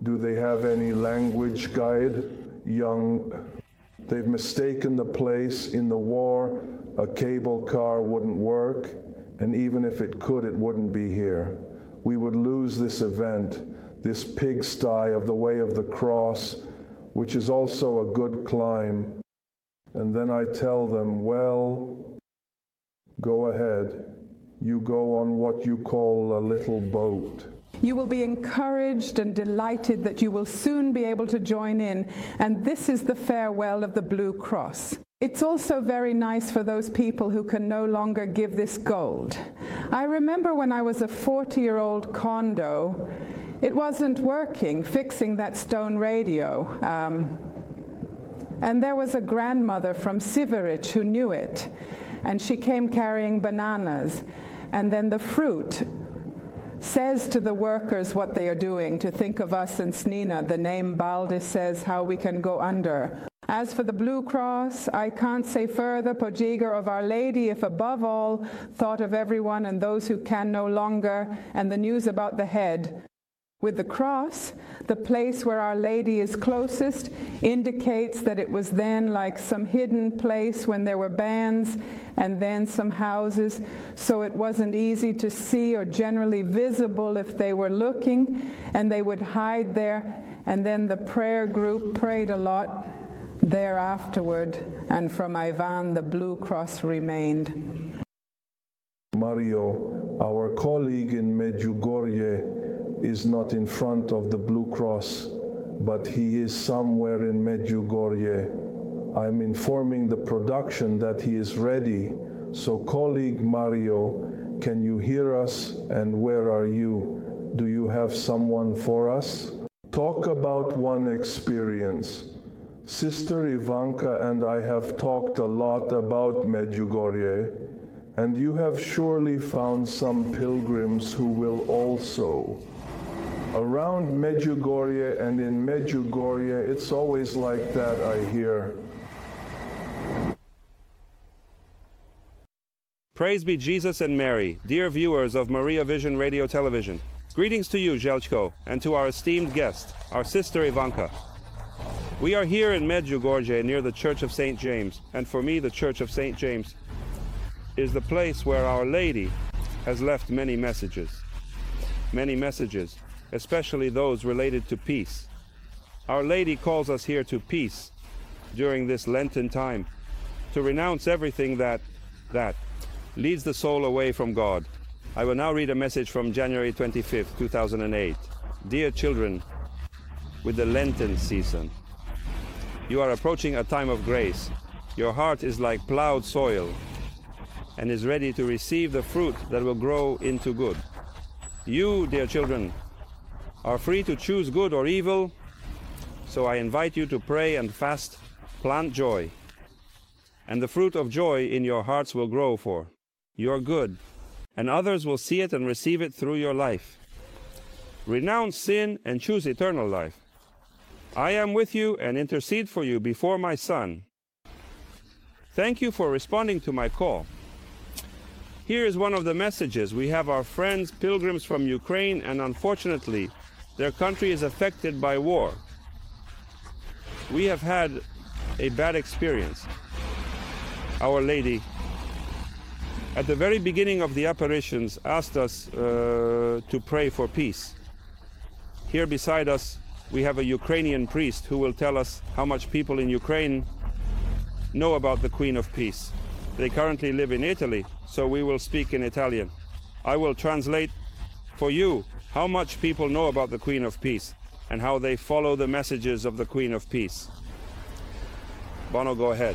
Do they have any language guide? Young. They've mistaken the place. In the war, a cable car wouldn't work, and even if it could, it wouldn't be here. We would lose this event, this pigsty of the Way of the Cross, which is also a good climb. And then I tell them, well, go ahead. You go on what you call a little boat. You will be encouraged and delighted that you will soon be able to join in, and this is the farewell of the Blue Cross. It's also very nice for those people who can no longer give this gold. I remember when I was a 40-year-old condo, it wasn't working, fixing that stone radio. And there was a grandmother from Siveric who knew it, and she came carrying bananas, and then the fruit says to the workers what they are doing, to think of us in Snina. The name Balde says how we can go under. As for the Blue Cross, I can't say further, Pojiger of Our Lady, if above all, thought of everyone and those who can no longer, and the news about the head. With the cross, the place where Our Lady is closest indicates that it was then like some hidden place when there were bands and then some houses, so it wasn't easy to see or generally visible if they were looking, and they would hide there, and then the prayer group prayed a lot there afterward, and from Ivan the Blue Cross remained. Mario, our colleague in Medjugorje, is not in front of the Blue Cross, but he is somewhere in Medjugorje. I'm informing the production that he is ready. So colleague Mario, can you hear us, and where are you? Do you have someone for us? Talk about one experience. Sister Ivanka and I have talked a lot about Medjugorje, and you have surely found some pilgrims who will also. Around Medjugorje and in Medjugorje, it's always like that, I hear. Praise be Jesus and Mary, dear viewers of Maria Vision Radio Television. Greetings to you, Zelchko, and to our esteemed guest, our sister Ivanka. We are here in Medjugorje near the Church of St. James, and for me the Church of St. James is the place where Our Lady has left many messages, especially those related to peace. Our Lady calls us here to peace during this Lenten time, to renounce everything that leads the soul away from God. I will now read a message from January 25th, 2008. Dear children, with the Lenten season, you are approaching a time of grace. Your heart is like plowed soil and is ready to receive the fruit that will grow into good. You, dear children, are free to choose good or evil, so I invite you to pray and fast, plant joy, and the fruit of joy in your hearts will grow for your good, and others will see it and receive it through your life. Renounce sin and choose eternal life. I am with you and intercede for you before my Son. Thank you for responding to my call. Here is one of the messages. We have our friends, pilgrims from Ukraine, and unfortunately, their country is affected by war. We have had a bad experience. Our Lady, at the very beginning of the apparitions, asked us to pray for peace. Here beside us, we have a Ukrainian priest who will tell us how much people in Ukraine know about the Queen of Peace. They currently live in Italy, so we will speak in Italian. I will translate for you how much people know about the Queen of Peace and how they follow the messages of the Queen of Peace. Bono, go ahead.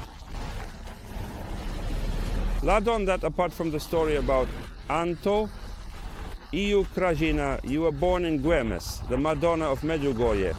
Ladon, that apart from the story about Anto, Iu Krajina, you were born in Güemes, the Madonna of Medjugorje.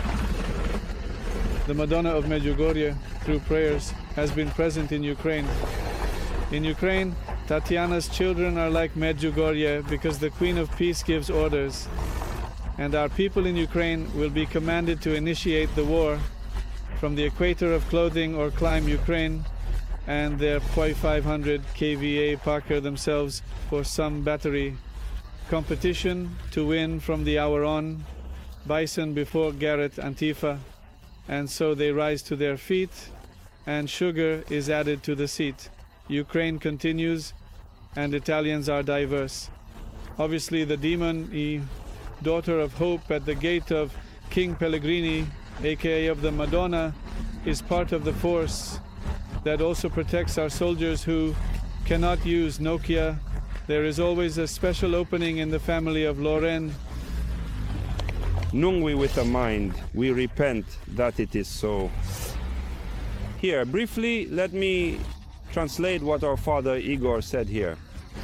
The Madonna of Medjugorje, through prayers, has been present in Ukraine. In Ukraine, Tatiana's children are like Medjugorje because the Queen of Peace gives orders. And our people in Ukraine will be commanded to initiate the war from the equator of clothing or climb Ukraine and their .500 kVA Parker themselves for some battery competition to win from the hour on bison before Garrett Antifa, and so they rise to their feet, and sugar is added to the seat. Ukraine continues, and Italians are diverse. Obviously, the demon, daughter of hope at the gate of King Pellegrini, aka of the Madonna, is part of the force that also protects our soldiers who cannot use Nokia. There is always a special opening in the family of Loren. Nungui with a mind, we repent that it is so. Here, briefly, let me translate what our father Igor said here.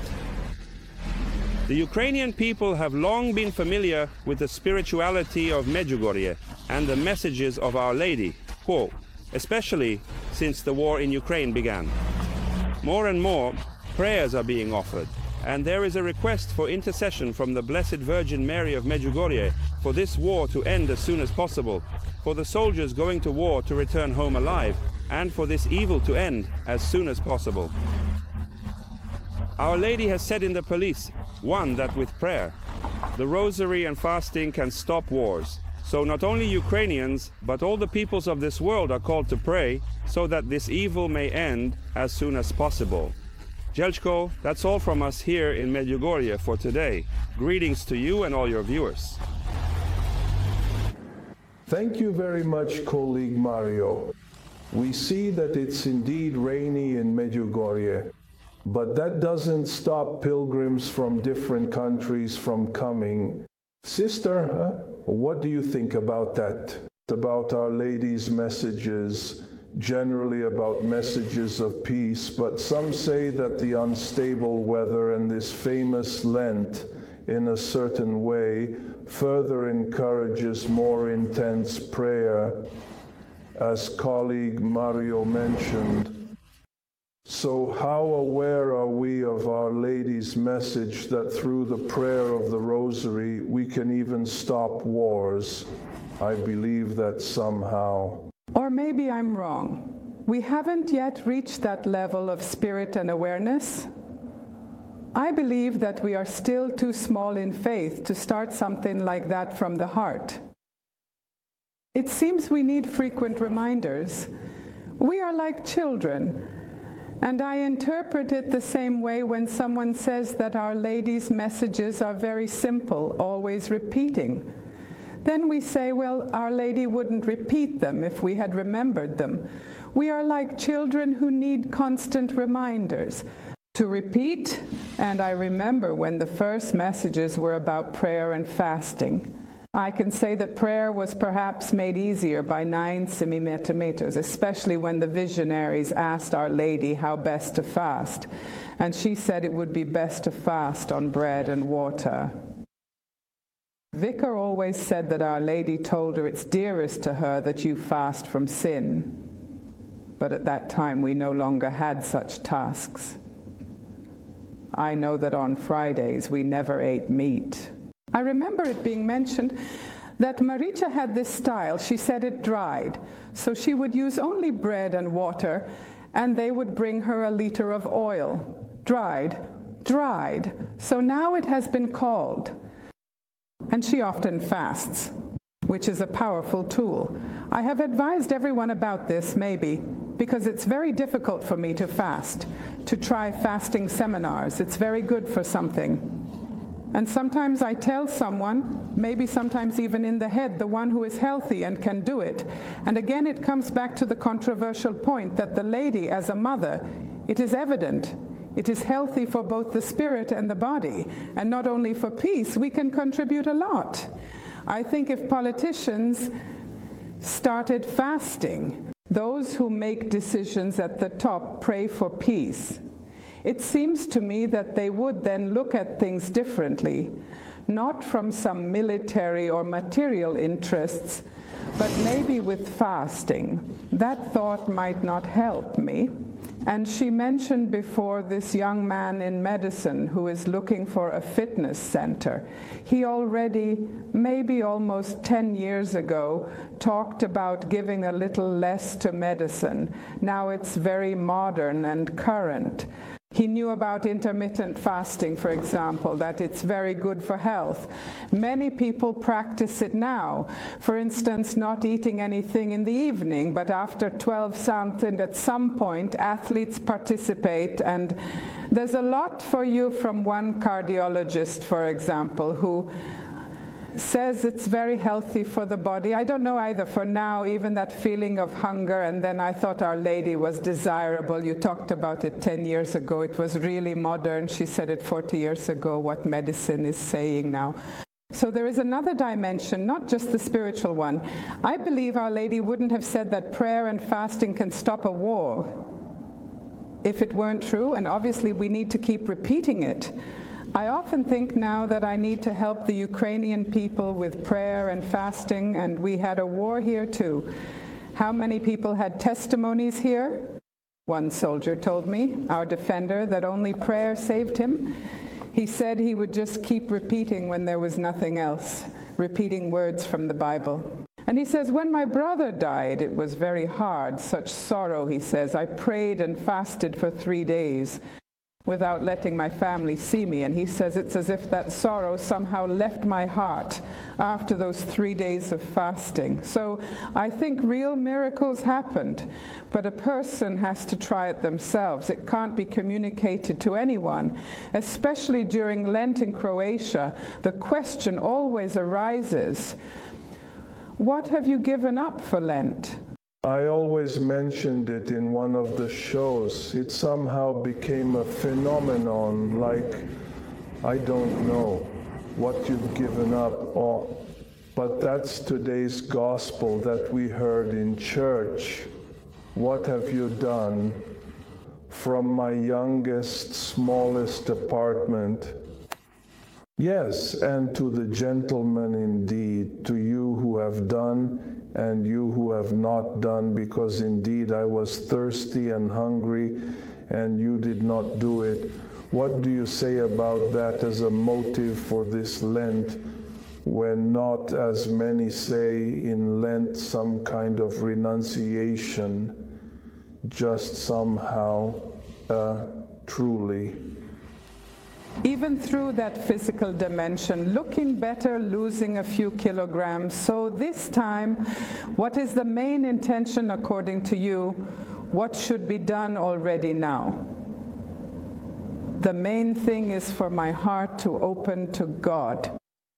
The Ukrainian people have long been familiar with the spirituality of Medjugorje and the messages of Our Lady, quote, especially since the war in Ukraine began. More and more, prayers are being offered, and there is a request for intercession from the Blessed Virgin Mary of Medjugorje for this war to end as soon as possible, for the soldiers going to war to return home alive, and for this evil to end as soon as possible. Our Lady has said in the police, one, that with prayer, the rosary and fasting can stop wars. So not only Ukrainians, but all the peoples of this world are called to pray so that this evil may end as soon as possible. Jelchko, that's all from us here in Medjugorje for today. Greetings to you and all your viewers. Thank you very much, colleague Mario. We see that it's indeed rainy in Medjugorje, but that doesn't stop pilgrims from different countries from coming. Sister, what do you think about that? About Our Lady's messages, generally about messages of peace, but some say that the unstable weather and this famous Lent, in a certain way, further encourages more intense prayer, as colleague Mario mentioned. So how aware are we of Our Lady's message that through the prayer of the Rosary we can even stop wars? I believe that somehow. Or maybe I'm wrong. We haven't yet reached that level of spirit and awareness. I believe that we are still too small in faith to start something like that from the heart. It seems we need frequent reminders. We are like children. And I interpret it the same way when someone says that Our Lady's messages are very simple, always repeating. Then we say, well, Our Lady wouldn't repeat them if we had remembered them. We are like children who need constant reminders to repeat. And I remember when the first messages were about prayer and fasting. I can say that prayer was perhaps made easier by 9 semi-meters, especially when the visionaries asked Our Lady how best to fast. And she said it would be best to fast on bread and water. Vicar always said that Our Lady told her it's dearest to her that you fast from sin. But at that time we no longer had such tasks. I know that on Fridays we never ate meat. I remember it being mentioned that Maricha had this style. She said it dried. So she would use only bread and water, and they would bring her a liter of oil. Dried. So now it has been called. And she often fasts, which is a powerful tool. I have advised everyone about this, maybe, because it's very difficult for me to fast, to try fasting seminars. It's very good for something. And sometimes I tell someone, maybe sometimes even in the head, the one who is healthy and can do it. And again, it comes back to the controversial point that the lady, as a mother, it is evident, it is healthy for both the spirit and the body. And not only for peace, we can contribute a lot. I think if politicians started fasting, those who make decisions at the top pray for peace. It seems to me that they would then look at things differently, not from some military or material interests, but maybe with fasting. That thought might not help me. And she mentioned before this young man in medicine who is looking for a fitness center. He already, maybe almost 10 years ago, talked about giving a little less to medicine. Now it's very modern and current. He knew about intermittent fasting, for example, that it's very good for health. Many people practice it now. For instance, not eating anything in the evening, but after 12 something, at some point, athletes participate. And there's a lot for you from one cardiologist, for example, who says it's very healthy for the body. I don't know either for now, even that feeling of hunger, and then I thought Our Lady was desirable. You talked about it 10 years ago. It was really modern. She said it 40 years ago, what medicine is saying now. So there is another dimension, not just the spiritual one. I believe Our Lady wouldn't have said that prayer and fasting can stop a war if it weren't true, and obviously we need to keep repeating it. I often think now that I need to help the Ukrainian people with prayer and fasting, and we had a war here too. How many people had testimonies here? One soldier told me, our defender, that only prayer saved him. He said he would just keep repeating when there was nothing else, repeating words from the Bible. And he says, when my brother died, it was very hard, such sorrow, he says. I prayed and fasted for 3 days without letting my family see me. And he says it's as if that sorrow somehow left my heart after those 3 days of fasting. So I think real miracles happened, but a person has to try it themselves. It can't be communicated to anyone, especially during Lent in Croatia. The question always arises, what have you given up for Lent? I always mentioned it in one of the shows. It somehow became a phenomenon, like, I don't know what you've given up, but that's today's gospel that we heard in church. What have you done? From my youngest, smallest apartment. Yes, and to the gentlemen indeed, to you who have done and you who have not done, because indeed I was thirsty and hungry and you did not do it. What do you say about that as a motive for this Lent, when not, as many say in Lent, some kind of renunciation, just somehow, truly? Even through that physical dimension, looking better, losing a few kilograms. So this time, what is the main intention according to you? What should be done already now? The main thing is for my heart to open to God.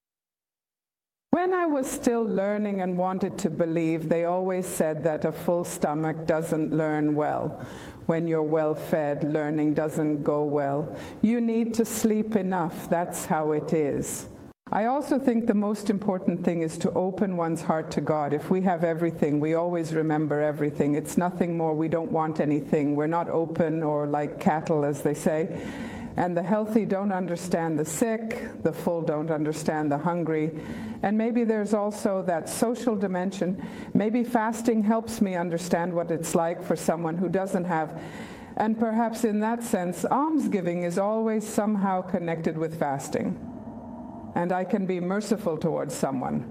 When I was still learning and wanted to believe, they always said that a full stomach doesn't learn well. When you're well fed, learning doesn't go well. You need to sleep enough. That's how it is. I also think the most important thing is to open one's heart to God. If we have everything, we always remember everything. It's nothing more. We don't want anything. We're not open, or like cattle, as they say. And the healthy don't understand the sick, the full don't understand the hungry. And maybe there's also that social dimension. Maybe fasting helps me understand what it's like for someone who doesn't have. And perhaps in that sense, almsgiving is always somehow connected with fasting. And I can be merciful towards someone.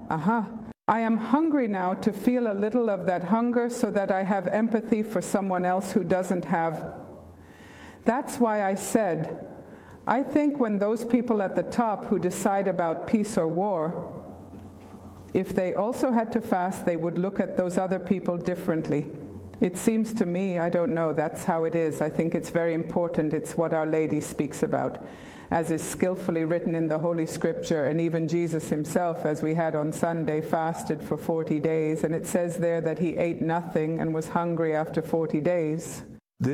I am hungry now to feel a little of that hunger so that I have empathy for someone else who doesn't have. That's why I said, I think when those people at the top who decide about peace or war, if they also had to fast, they would look at those other people differently. It seems to me, I don't know, that's how it is. I think it's very important. It's what Our Lady speaks about, as is skillfully written in the Holy Scripture. And even Jesus himself, as we had on Sunday, fasted for 40 days. And it says there that he ate nothing and was hungry after 40 days.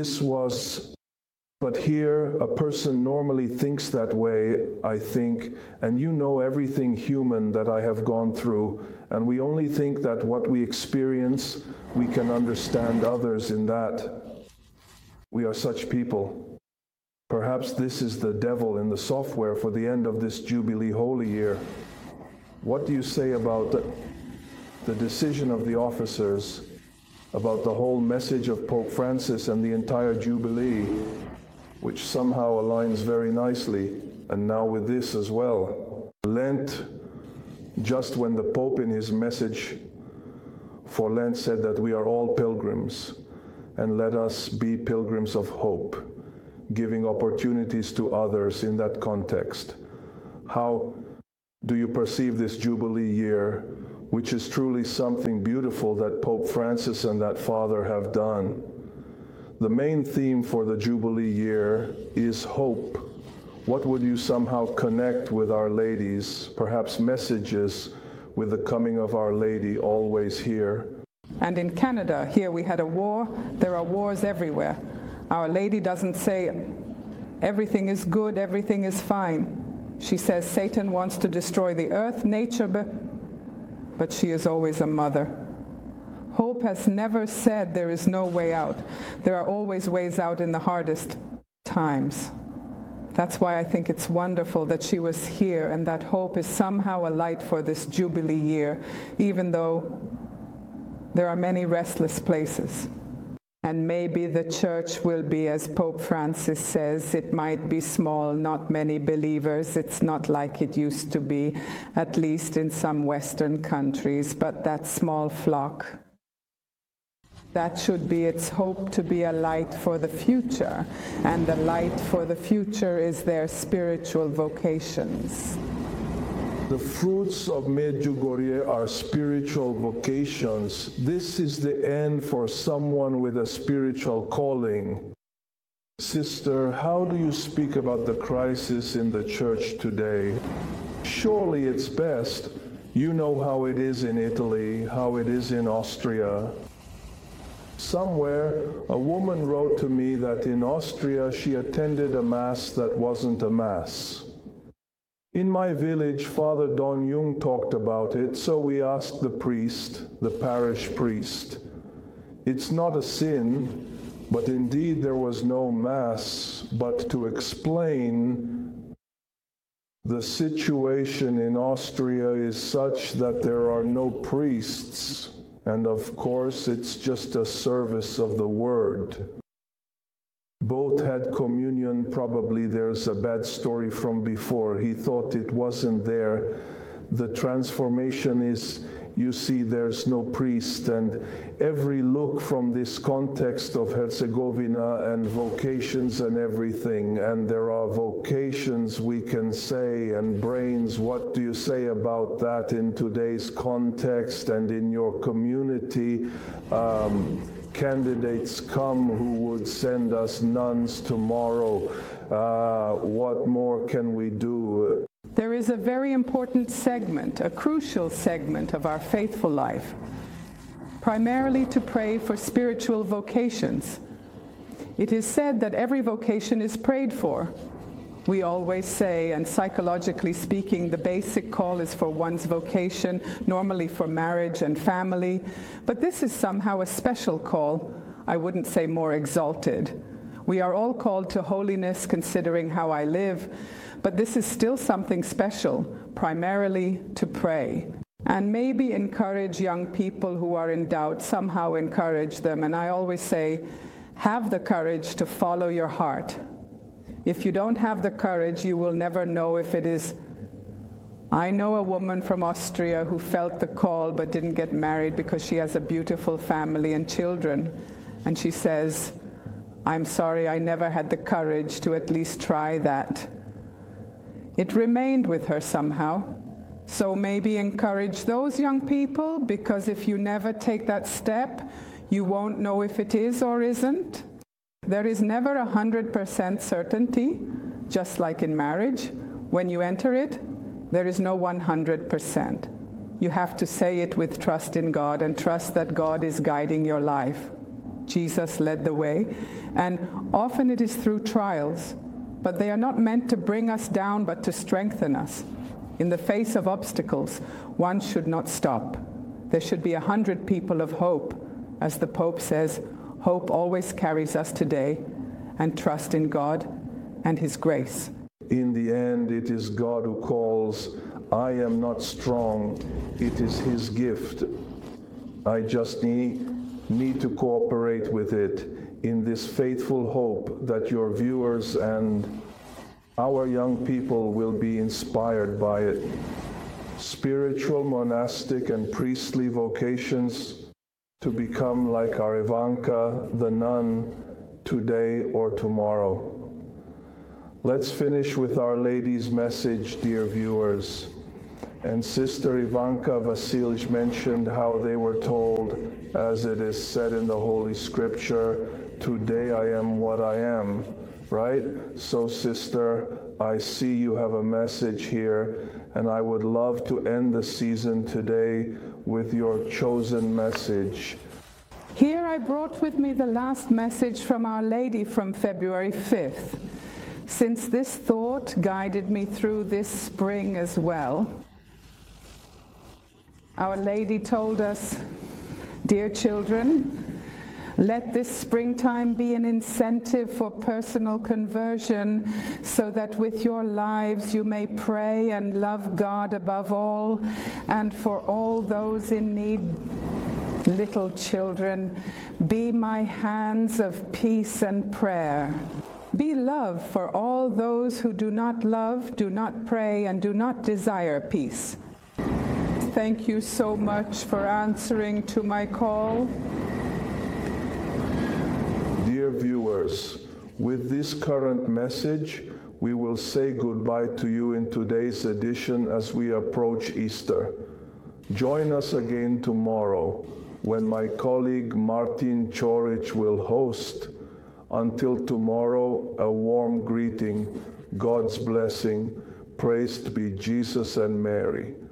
But here, a person normally thinks that way, I think, and you know everything human that I have gone through, and we only think that what we experience, we can understand others in that. We are such people. Perhaps this is the devil in the software for the end of this Jubilee Holy Year. What do you say about the decision of the officers, about the whole message of Pope Francis and the entire Jubilee, which somehow aligns very nicely, and now with this as well? Lent, just when the Pope in his message for Lent said that we are all pilgrims, and let us be pilgrims of hope. giving opportunities to others in that context. How do you perceive this Jubilee year, which is truly something beautiful that Pope Francis and that Father have done? The main theme for the Jubilee year is hope. What would you somehow connect with Our Lady's, perhaps messages with the coming of Our Lady always here? And in Canada, here we had a war. There are wars everywhere. Our Lady doesn't say everything is good, everything is fine. She says Satan wants to destroy the earth, nature, but she is always a mother. Hope has never said there is no way out. There are always ways out in the hardest times. That's why I think it's wonderful that she was here and that hope is somehow a light for this Jubilee year, even though there are many restless places. And maybe the church will be, as Pope Francis says, it might be small, not many believers. It's not like it used to be, at least in some Western countries, but that small flock. That should be its hope, to be a light for the future. And the light for the future is their spiritual vocations. The fruits of Medjugorje are spiritual vocations. This is the end for someone with a spiritual calling. Sister, how do you speak about the crisis in the church today? Surely it's best. You know how it is in Italy, how it is in Austria. Somewhere, a woman wrote to me that in Austria she attended a mass that wasn't a mass. In my village, Father Don Jung talked about it, so we asked the priest, the parish priest. It's not a sin, but indeed there was no mass, but to explain the situation in Austria is such that there are no priests, and of course it's just a service of the word. Both had communion. Probably there's a bad story from before. He thought it wasn't there. The transformation is, you see, there's no priest, and every look from this context of Herzegovina and vocations and everything, and there are vocations we can say, and brains, what do you say about that in today's context and in your community? Candidates come who would send us nuns tomorrow. What more can we do? There is a very important segment, a crucial segment of our faithful life, primarily to pray for spiritual vocations. It is said that every vocation is prayed for. We always say, and psychologically speaking, the basic call is for one's vocation, normally for marriage and family. But this is somehow a special call. I wouldn't say more exalted. We are all called to holiness, considering how I live. But this is still something special, primarily to pray. And maybe encourage young people who are in doubt, somehow encourage them. And I always say, have the courage to follow your heart. If you don't have the courage, you will never know if it is. I know a woman from Austria who felt the call but didn't get married because she has a beautiful family and children. And she says, I'm sorry, I never had the courage to at least try that. It remained with her somehow. So maybe encourage those young people, because if you never take that step, you won't know if it is or isn't. There is never 100% certainty, just like in marriage. When you enter it, there is no 100%. You have to say it with trust in God and trust that God is guiding your life. Jesus led the way, and often it is through trials, but they are not meant to bring us down, but to strengthen us. In the face of obstacles, one should not stop. There should be 100 people of hope. As the Pope says, hope always carries us today, and trust in God and His grace. In the end, it is God who calls. I am not strong. It is His gift. I just need to cooperate with it in this faithful hope that your viewers and our young people will be inspired by it. Spiritual, monastic, and priestly vocations to become like our Ivanka, the nun, today or tomorrow. Let's finish with Our Lady's message, dear viewers. And Sister Ivanka Vasilj mentioned how they were told, as it is said in the Holy Scripture, today I am what I am, right? So, Sister, I see you have a message here, and I would love to end the season today with your chosen message. Here I brought with me the last message from Our Lady from February 5th, since this thought guided me through this spring as well. Our Lady told us, dear children, let this springtime be an incentive for personal conversion so that with your lives you may pray and love God above all, and for all those in need. Little children, be my hands of peace and prayer. Be love for all those who do not love, do not pray, and do not desire peace. Thank you so much for answering to my call. Dear viewers, with this current message, we will say goodbye to you in today's edition as we approach Easter. Join us again tomorrow when my colleague Martin Chorich will host. Until tomorrow, a warm greeting, God's blessing, praised be Jesus and Mary.